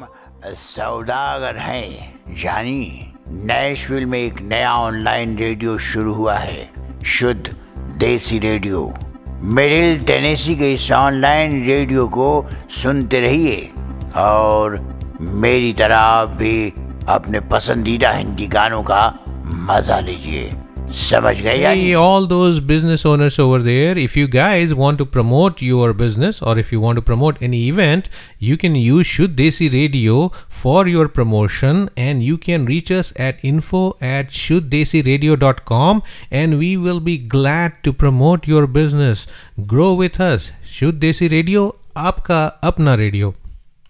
हम सौदागर हैं। यानी नैशविल में एक नया ऑनलाइन रेडियो शुरू हुआ है, शुद्ध देसी रेडियो। मिडिल टेनेसी के इस ऑनलाइन रेडियो को सुनते रहिए और मेरी तरह आप भी अपने पसंदीदा हिंदी गानों का मजा लीजिए। समझ गए? Hey, all those business owners over there, if you guys want to promote your business or if you want to promote any event, you can use Shuddh Desi Radio for your promotion, and you can reach us at info@shuddhesiradio.com, and we will be glad to promote your business. Grow with us. Shuddh Desi Radio, आपका अपना radio.